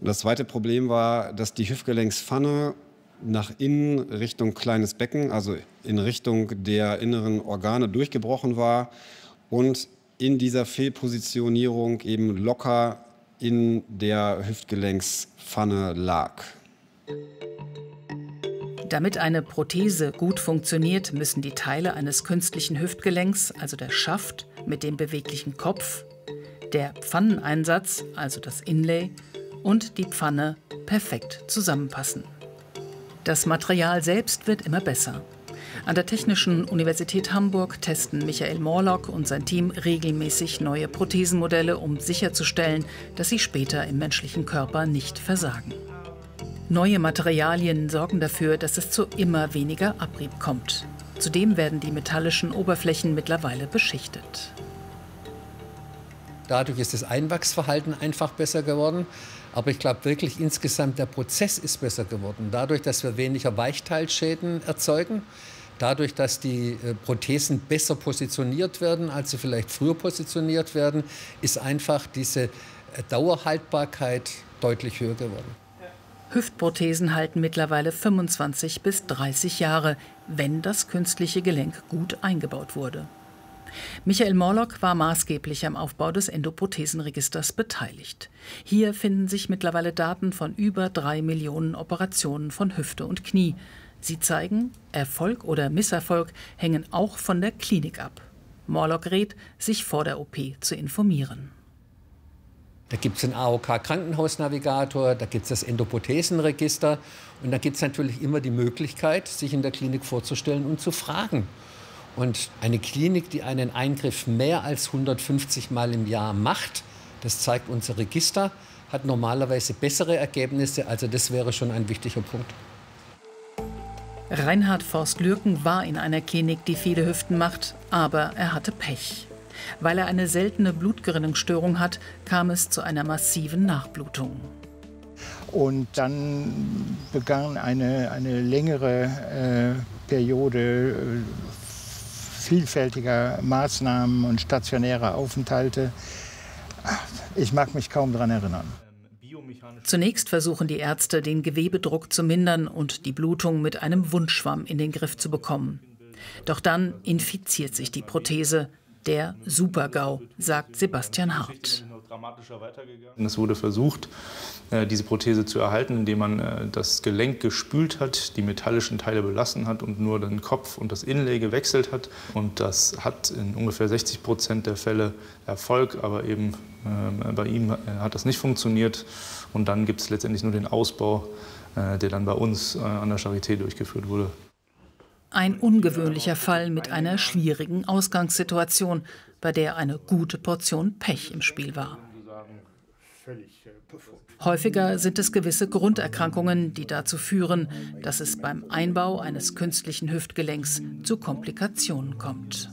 Das zweite Problem war, dass die Hüftgelenkspfanne nach innen Richtung kleines Becken, also in Richtung der inneren Organe durchgebrochen war und in dieser Fehlpositionierung eben locker in der Hüftgelenkspfanne lag. Damit eine Prothese gut funktioniert, müssen die Teile eines künstlichen Hüftgelenks, also der Schaft mit dem beweglichen Kopf, der Pfanneneinsatz, also das Inlay, und die Pfanne perfekt zusammenpassen. Das Material selbst wird immer besser. An der Technischen Universität Hamburg testen Michael Morlock und sein Team regelmäßig neue Prothesenmodelle, um sicherzustellen, dass sie später im menschlichen Körper nicht versagen. Neue Materialien sorgen dafür, dass es zu immer weniger Abrieb kommt. Zudem werden die metallischen Oberflächen mittlerweile beschichtet. Dadurch ist das Einwachsverhalten einfach besser geworden. Aber ich glaube wirklich insgesamt, der Prozess ist besser geworden. Dadurch, dass wir weniger Weichteilschäden erzeugen, dadurch, dass die Prothesen besser positioniert werden, als sie vielleicht früher positioniert werden, ist einfach diese Dauerhaltbarkeit deutlich höher geworden. Hüftprothesen halten mittlerweile 25 bis 30 Jahre, wenn das künstliche Gelenk gut eingebaut wurde. Michael Morlock war maßgeblich am Aufbau des Endoprothesenregisters beteiligt. Hier finden sich mittlerweile Daten von über 3 Millionen Operationen von Hüfte und Knie. Sie zeigen, Erfolg oder Misserfolg hängen auch von der Klinik ab. Morlock rät, sich vor der OP zu informieren. Da gibt es den AOK-Krankenhausnavigator, da gibt es das Endoprothesenregister und da gibt es natürlich immer die Möglichkeit, sich in der Klinik vorzustellen und zu fragen. Und eine Klinik, die einen Eingriff mehr als 150 Mal im Jahr macht, das zeigt unser Register, hat normalerweise bessere Ergebnisse. Also das wäre schon ein wichtiger Punkt. Reinhard Forst-Lürken war in einer Klinik, die viele Hüften macht, aber er hatte Pech. Weil er eine seltene Blutgerinnungsstörung hat, kam es zu einer massiven Nachblutung. Und dann begann eine längere Periode vielfältiger Maßnahmen und stationärer Aufenthalte. Ich mag mich kaum daran erinnern. Zunächst versuchen die Ärzte, den Gewebedruck zu mindern und die Blutung mit einem Wundschwamm in den Griff zu bekommen. Doch dann infiziert sich die Prothese. Der Super-GAU, sagt Sebastian Hart. Es wurde versucht, diese Prothese zu erhalten, indem man das Gelenk gespült hat, die metallischen Teile belassen hat und nur den Kopf und das Inlay gewechselt hat. Und das hat in ungefähr 60% der Fälle Erfolg, aber eben bei ihm hat das nicht funktioniert. Und dann gibt es letztendlich nur den Ausbau, der dann bei uns an der Charité durchgeführt wurde. Ein ungewöhnlicher Fall mit einer schwierigen Ausgangssituation, bei der eine gute Portion Pech im Spiel war. Häufiger sind es gewisse Grunderkrankungen, die dazu führen, dass es beim Einbau eines künstlichen Hüftgelenks zu Komplikationen kommt.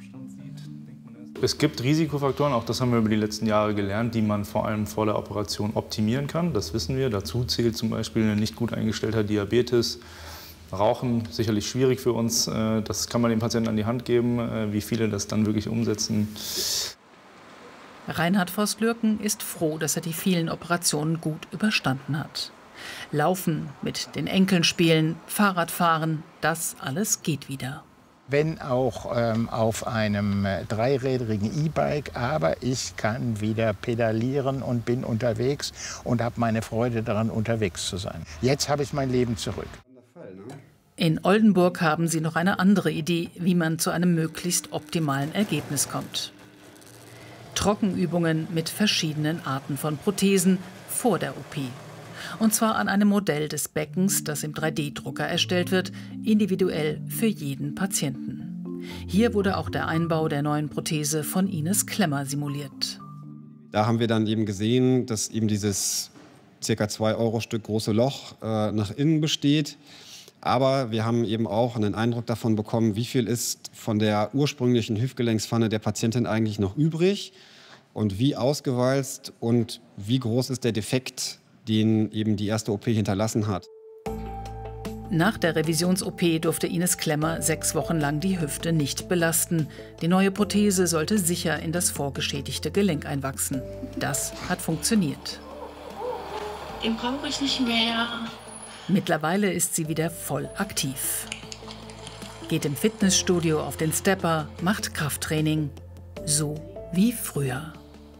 Es gibt Risikofaktoren, auch das haben wir über die letzten Jahre gelernt, die man vor allem vor der Operation optimieren kann. Das wissen wir. Dazu zählt zum Beispiel ein nicht gut eingestellter Diabetes. Rauchen, sicherlich schwierig für uns. Das kann man dem Patienten an die Hand geben. Wie viele das dann wirklich umsetzen. Reinhard Forst-Lürken ist froh, dass er die vielen Operationen gut überstanden hat. Laufen, mit den Enkeln spielen, Fahrradfahren, das alles geht wieder. Wenn auch auf einem dreirädrigen E-Bike, aber ich kann wieder pedalieren und bin unterwegs und habe meine Freude daran, unterwegs zu sein. Jetzt habe ich mein Leben zurück. In Oldenburg haben sie noch eine andere Idee, wie man zu einem möglichst optimalen Ergebnis kommt. Trockenübungen mit verschiedenen Arten von Prothesen vor der OP. Und zwar an einem Modell des Beckens, das im 3D-Drucker erstellt wird, individuell für jeden Patienten. Hier wurde auch der Einbau der neuen Prothese von Ines Klemmer simuliert. Da haben wir dann eben gesehen, dass eben dieses ca. 2-Euro-Stück große Loch nach innen besteht. Aber wir haben eben auch einen Eindruck davon bekommen, wie viel ist von der ursprünglichen Hüftgelenkspfanne der Patientin eigentlich noch übrig und wie ausgewalzt und wie groß ist der Defekt, den eben die erste OP hinterlassen hat. Nach der Revisions-OP durfte Ines Klemmer 6 Wochen lang die Hüfte nicht belasten. Die neue Prothese sollte sicher in das vorgeschädigte Gelenk einwachsen. Das hat funktioniert. Den brauche ich nicht mehr. Mittlerweile ist sie wieder voll aktiv. Geht im Fitnessstudio auf den Stepper, macht Krafttraining. So wie früher.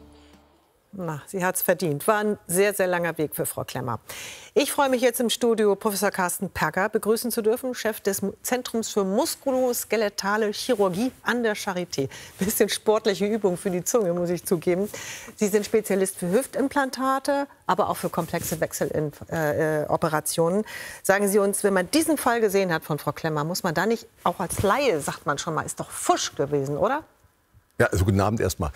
Na, sie hat's verdient. War ein sehr, sehr langer Weg für Frau Klemmer. Ich freue mich jetzt im Studio, Professor Carsten Perger begrüßen zu dürfen, Chef des Zentrums für muskuloskeletale Chirurgie an der Charité. Bisschen sportliche Übung für die Zunge, muss ich zugeben. Sie sind Spezialist für Hüftimplantate, aber auch für komplexe Wechseloperationen. Sagen Sie uns, wenn man diesen Fall gesehen hat von Frau Klemmer, muss man da nicht, auch als Laie, sagt man schon mal, ist doch Fusch gewesen, oder? Ja, also guten Abend erstmal.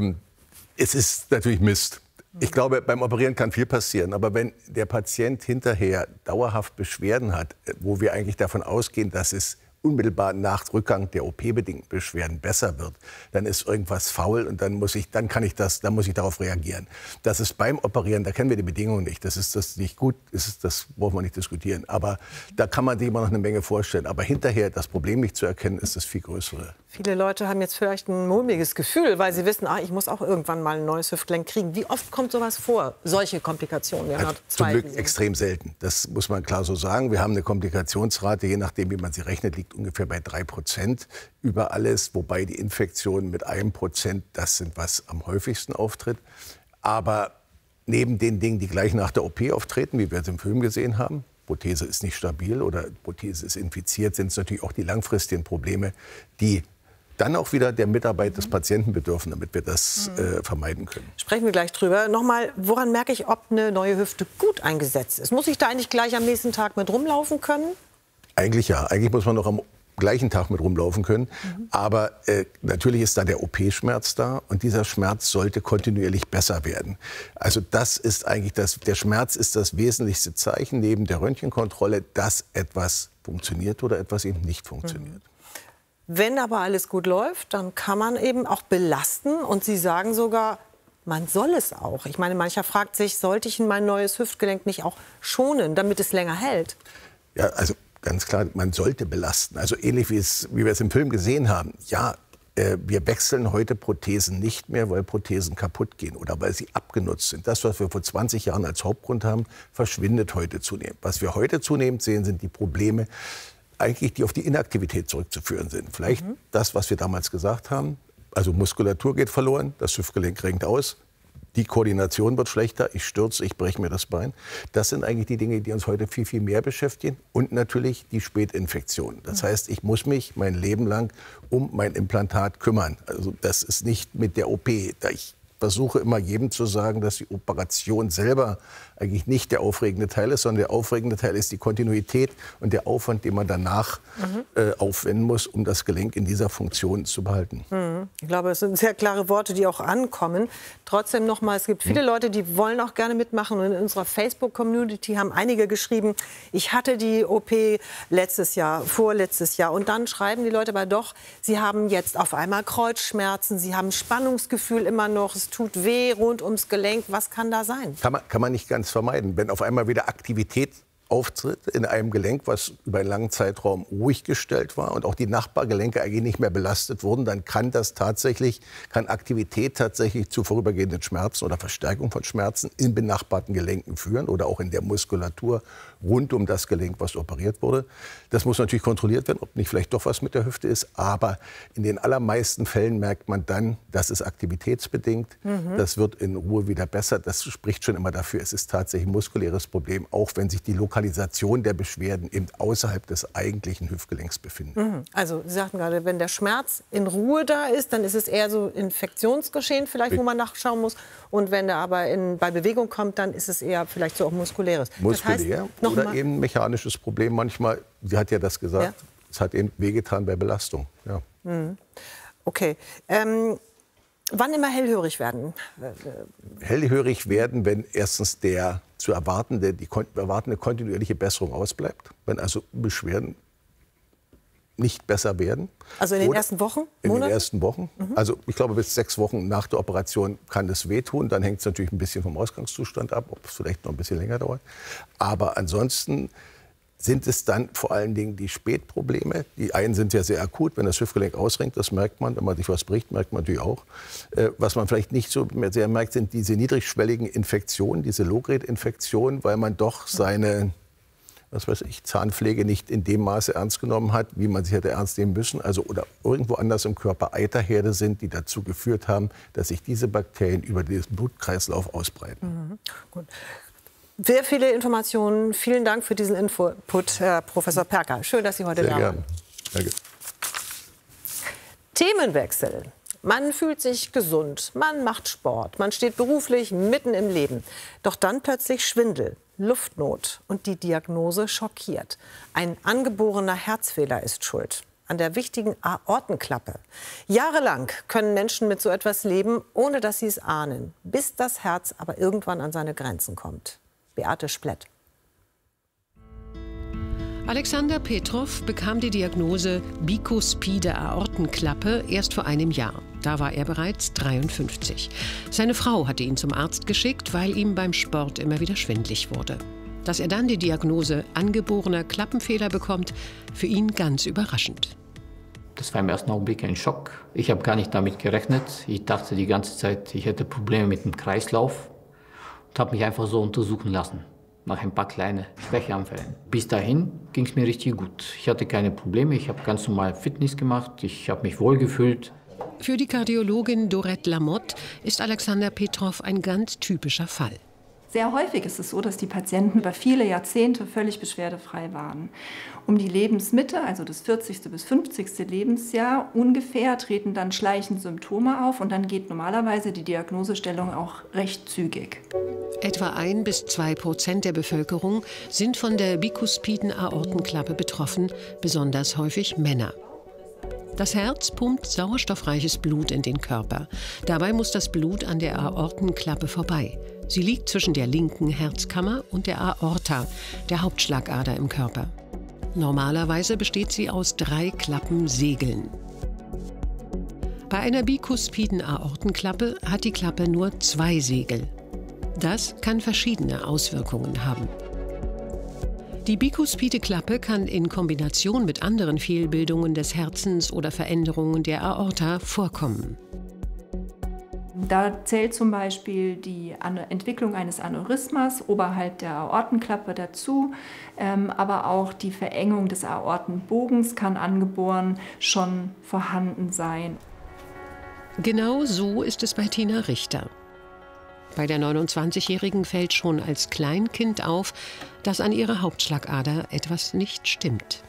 Es ist natürlich Mist. Ich glaube, beim Operieren kann viel passieren. Aber wenn der Patient hinterher dauerhaft Beschwerden hat, wo wir eigentlich davon ausgehen, dass es unmittelbar nach Rückgang der OP-bedingten Beschwerden besser wird, dann ist irgendwas faul und dann muss ich darauf reagieren. Das ist beim Operieren, da kennen wir die Bedingungen nicht. Das ist das nicht gut, das brauchen wir nicht diskutieren. Aber da kann man sich immer noch eine Menge vorstellen. Aber hinterher das Problem nicht zu erkennen, ist das viel größere. Viele Leute haben jetzt vielleicht ein mulmiges Gefühl, weil sie wissen, ich muss auch irgendwann mal ein neues Hüftgelenk kriegen. Wie oft kommt sowas vor, solche Komplikationen? Also zum Glück extrem selten. Das muss man klar so sagen. Wir haben eine Komplikationsrate, je nachdem, wie man sie rechnet, liegt ungefähr bei 3% über alles. Wobei die Infektionen mit 1%, das sind, was am häufigsten auftritt. Aber neben den Dingen, die gleich nach der OP auftreten, wie wir es im Film gesehen haben, Prothese ist nicht stabil oder Prothese ist infiziert, sind es natürlich auch die langfristigen Probleme, die dann auch wieder der Mitarbeit des Patienten bedürfen, damit wir das vermeiden können. Sprechen wir gleich drüber. Nochmal, woran merke ich, ob eine neue Hüfte gut eingesetzt ist? Muss ich da eigentlich gleich am nächsten Tag mit rumlaufen können? Eigentlich ja. Eigentlich muss man noch am gleichen Tag mit rumlaufen können. Aber natürlich ist da der OP-Schmerz da und dieser Schmerz sollte kontinuierlich besser werden. Also das ist eigentlich der Schmerz ist das wesentlichste Zeichen neben der Röntgenkontrolle, dass etwas funktioniert oder etwas eben nicht funktioniert. Wenn aber alles gut läuft, dann kann man eben auch belasten. Und Sie sagen sogar, man soll es auch. Ich meine, mancher fragt sich, sollte ich mein neues Hüftgelenk nicht auch schonen, damit es länger hält? Ja, also ganz klar, man sollte belasten. Also ähnlich wie wir es im Film gesehen haben. Ja, wir wechseln heute Prothesen nicht mehr, weil Prothesen kaputt gehen oder weil sie abgenutzt sind. Das, was wir vor 20 Jahren als Hauptgrund haben, verschwindet heute zunehmend. Was wir heute zunehmend sehen, sind die Probleme, eigentlich die auf die Inaktivität zurückzuführen sind. Vielleicht das, was wir damals gesagt haben, also Muskulatur geht verloren, das Hüftgelenk renkt aus, die Koordination wird schlechter, ich stürze, ich breche mir das Bein. Das sind eigentlich die Dinge, die uns heute viel, viel mehr beschäftigen. Und natürlich die Spätinfektion. Das heißt, ich muss mich mein Leben lang um mein Implantat kümmern. Also das ist nicht mit der OP. Ich versuche immer jedem zu sagen, dass die Operation selber eigentlich nicht der aufregende Teil ist, sondern der aufregende Teil ist die Kontinuität und der Aufwand, den man danach aufwenden muss, um das Gelenk in dieser Funktion zu behalten. Ich glaube, es sind sehr klare Worte, die auch ankommen. Trotzdem noch mal, es gibt viele Leute, die wollen auch gerne mitmachen. Und in unserer Facebook-Community haben einige geschrieben, ich hatte die OP letztes Jahr, vorletztes Jahr. Und dann schreiben die Leute aber doch, sie haben jetzt auf einmal Kreuzschmerzen, sie haben Spannungsgefühl immer noch, es tut weh rund ums Gelenk. Was kann da sein? Kann man nicht ganz vermeiden. Wenn auf einmal wieder Aktivität auftritt in einem Gelenk, was über einen langen Zeitraum ruhig gestellt war und auch die Nachbargelenke eigentlich nicht mehr belastet wurden, dann kann Aktivität tatsächlich zu vorübergehenden Schmerzen oder Verstärkung von Schmerzen in benachbarten Gelenken führen oder auch in der Muskulatur rund um das Gelenk, was operiert wurde. Das muss natürlich kontrolliert werden, ob nicht vielleicht doch was mit der Hüfte ist. Aber in den allermeisten Fällen merkt man dann, das ist aktivitätsbedingt. Das wird in Ruhe wieder besser. Das spricht schon immer dafür, es ist tatsächlich ein muskuläres Problem, auch wenn sich die Lokalisation der Beschwerden eben außerhalb des eigentlichen Hüftgelenks befinden. Also Sie sagten gerade, wenn der Schmerz in Ruhe da ist, dann ist es eher so Infektionsgeschehen vielleicht, wo man nachschauen muss. Und wenn er aber bei Bewegung kommt, dann ist es eher vielleicht so auch muskuläres. Muskulär oder eben ein mechanisches Problem manchmal. Sie hat ja das gesagt, es hat eben wehgetan bei Belastung. Ja. Okay. Wann immer hellhörig werden? Hellhörig werden, wenn erstens die erwartende kontinuierliche Besserung ausbleibt. Wenn also Beschwerden nicht besser werden. Also in den ersten Wochen? In den ersten Wochen. Also ich glaube, bis 6 Wochen nach der Operation kann das wehtun. Dann hängt es natürlich ein bisschen vom Ausgangszustand ab, ob es vielleicht noch ein bisschen länger dauert. Aber ansonsten Sind es dann vor allen Dingen die Spätprobleme? Die einen sind ja sehr akut, wenn das Hüftgelenk ausrenkt, das merkt man. Wenn man sich was bricht, merkt man natürlich auch. Was man vielleicht nicht so mehr sehr merkt, sind diese niedrigschwelligen Infektionen, diese Low-Grade-Infektionen, weil man doch seine Zahnpflege nicht in dem Maße ernst genommen hat, wie man sie hätte ernst nehmen müssen. Also, oder irgendwo anders im Körper Eiterherde sind, die dazu geführt haben, dass sich diese Bakterien über den Blutkreislauf ausbreiten. Mhm. Gut. Sehr viele Informationen. Vielen Dank für diesen Input, Herr Professor Perka. Schön, dass Sie heute da waren. Danke. Themenwechsel. Man fühlt sich gesund, man macht Sport, man steht beruflich mitten im Leben. Doch dann plötzlich Schwindel, Luftnot und die Diagnose schockiert. Ein angeborener Herzfehler ist schuld. An der wichtigen Aortenklappe. Jahrelang können Menschen mit so etwas leben, ohne dass sie es ahnen, bis das Herz aber irgendwann an seine Grenzen kommt. Beate Splett. Alexander Petrov bekam die Diagnose bikuspide Aortenklappe erst vor einem Jahr. Da war er bereits 53. Seine Frau hatte ihn zum Arzt geschickt, weil ihm beim Sport immer wieder schwindelig wurde. Dass er dann die Diagnose angeborener Klappenfehler bekommt, für ihn ganz überraschend. Das war im ersten Augenblick ein Schock. Ich habe gar nicht damit gerechnet. Ich dachte die ganze Zeit, ich hätte Probleme mit dem Kreislauf und habe mich einfach so untersuchen lassen. Nach ein paar kleinen Schwächeanfällen. Bis dahin ging es mir richtig gut. Ich hatte keine Probleme, ich habe ganz normal Fitness gemacht, ich habe mich wohlgefühlt. Für die Kardiologin Dorette Lamotte ist Alexander Petrov ein ganz typischer Fall. Sehr häufig ist es so, dass die Patienten über viele Jahrzehnte völlig beschwerdefrei waren. Um die Lebensmitte, also das 40. bis 50. Lebensjahr ungefähr, treten dann schleichend Symptome auf und dann geht normalerweise die Diagnosestellung auch recht zügig. Etwa 1 bis 2% der Bevölkerung sind von der bikuspiden Aortenklappe betroffen, besonders häufig Männer. Das Herz pumpt sauerstoffreiches Blut in den Körper. Dabei muss das Blut an der Aortenklappe vorbei. Sie liegt zwischen der linken Herzkammer und der Aorta, der Hauptschlagader im Körper. Normalerweise besteht sie aus 3 Klappensegeln. Bei einer bikuspiden Aortenklappe hat die Klappe nur 2 Segel. Das kann verschiedene Auswirkungen haben. Die bikuspide Klappe kann in Kombination mit anderen Fehlbildungen des Herzens oder Veränderungen der Aorta vorkommen. Da zählt zum Beispiel die Entwicklung eines Aneurysmas oberhalb der Aortenklappe dazu, aber auch die Verengung des Aortenbogens kann angeboren schon vorhanden sein. Genau so ist es bei Tina Richter. Bei der 29-Jährigen fällt schon als Kleinkind auf, dass an ihrer Hauptschlagader etwas nicht stimmt.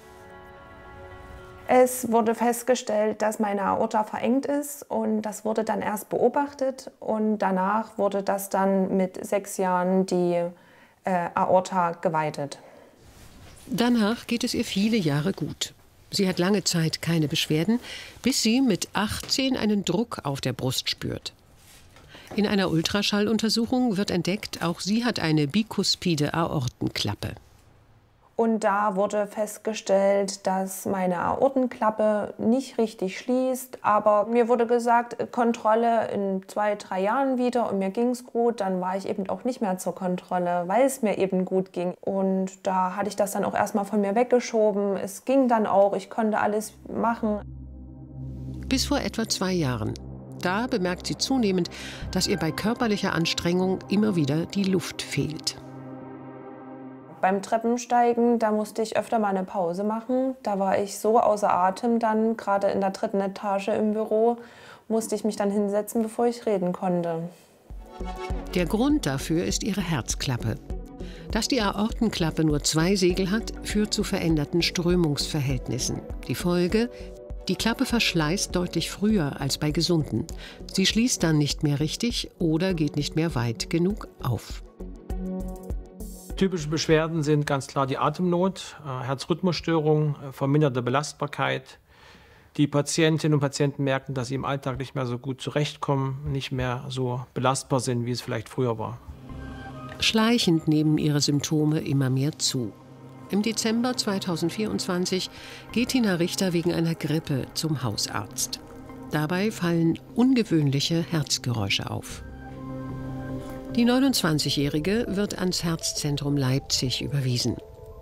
Es wurde festgestellt, dass meine Aorta verengt ist und das wurde dann erst beobachtet und danach wurde das dann mit 6 Jahren die Aorta geweitet. Danach geht es ihr viele Jahre gut. Sie hat lange Zeit keine Beschwerden, bis sie mit 18 einen Druck auf der Brust spürt. In einer Ultraschalluntersuchung wird entdeckt, auch sie hat eine bikuspide Aortenklappe. Und da wurde festgestellt, dass meine Aortenklappe nicht richtig schließt. Aber mir wurde gesagt, Kontrolle in 2, 3 Jahren wieder und mir ging es gut. Dann war ich eben auch nicht mehr zur Kontrolle, weil es mir eben gut ging. Und da hatte ich das dann auch erstmal von mir weggeschoben. Es ging dann auch, ich konnte alles machen. Bis vor etwa 2 Jahren. Da bemerkt sie zunehmend, dass ihr bei körperlicher Anstrengung immer wieder die Luft fehlt. Beim Treppensteigen, da musste ich öfter mal eine Pause machen. Da war ich so außer Atem dann, gerade in der 3. Etage im Büro, musste ich mich dann hinsetzen, bevor ich reden konnte. Der Grund dafür ist ihre Herzklappe. Dass die Aortenklappe nur 2 Segel hat, führt zu veränderten Strömungsverhältnissen. Die Folge: die Klappe verschleißt deutlich früher als bei Gesunden. Sie schließt dann nicht mehr richtig oder geht nicht mehr weit genug auf. Typische Beschwerden sind ganz klar die Atemnot, Herzrhythmusstörung, verminderte Belastbarkeit. Die Patientinnen und Patienten merken, dass sie im Alltag nicht mehr so gut zurechtkommen, nicht mehr so belastbar sind, wie es vielleicht früher war. Schleichend nehmen ihre Symptome immer mehr zu. Im Dezember 2024 geht Tina Richter wegen einer Grippe zum Hausarzt. Dabei fallen ungewöhnliche Herzgeräusche auf. Die 29-Jährige wird ans Herzzentrum Leipzig überwiesen.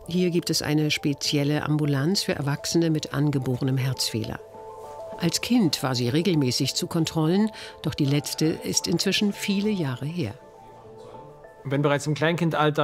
Hier gibt es eine spezielle Ambulanz für Erwachsene mit angeborenem Herzfehler. Als Kind war sie regelmäßig zu Kontrollen, doch die letzte ist inzwischen viele Jahre her. Wenn bereits im Kleinkindalter